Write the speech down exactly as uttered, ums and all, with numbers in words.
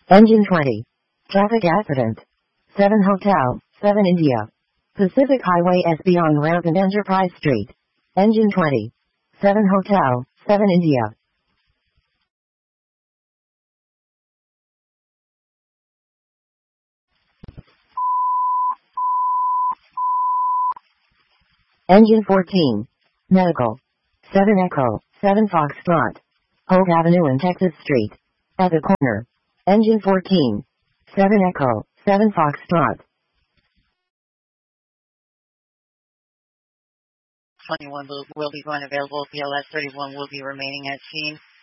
Engine twenty. Traffic accident. seven Hotel, seven India. Pacific Highway S beyond ramp and Enterprise Street. Engine twenty. seven Hotel, seven India. Engine fourteen. Medical. seven Echo, seven Foxtrot. Hope Avenue and Texas Street. At the corner. Engine fourteen. seven Echo, seven Foxtrot. twenty-one will be going available. P L S thirty-one will be remaining at scene.